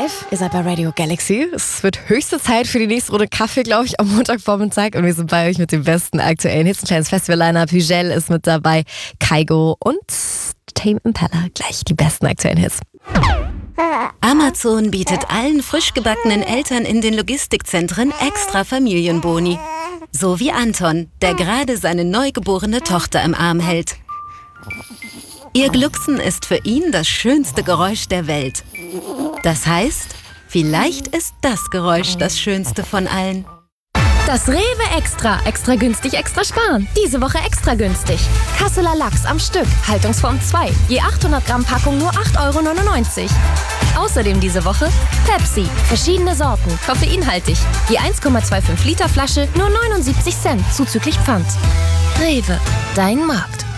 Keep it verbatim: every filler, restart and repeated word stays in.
live. Ihr seid bei Radio Galaxy. Es wird höchste Zeit für die nächste Runde Kaffee, glaube ich, am Montagvormittag. Und wir sind bei euch mit den besten aktuellen Hits. Ein kleines Festival-Line-Up. Hügel ist mit dabei, Kygo und Tame Impala. Gleich die besten aktuellen Hits. Amazon bietet allen frisch gebackenen Eltern in den Logistikzentren extra Familienboni. So wie Anton, der gerade seine neugeborene Tochter im Arm hält. Ihr Glucksen ist für ihn das schönste Geräusch der Welt. Das heißt, vielleicht ist das Geräusch das schönste von allen. Das Rewe Extra. Extra günstig, extra sparen. Diese Woche extra günstig. Kasseler Lachs am Stück. Haltungsform zwei. Je achthundert Gramm Packung nur acht Euro neunundneunzig. Außerdem diese Woche Pepsi. Verschiedene Sorten. Koffeinhaltig. Je eins Komma fünfundzwanzig Liter Flasche nur neunundsiebzig Cent. Zuzüglich Pfand. Rewe. Dein Markt.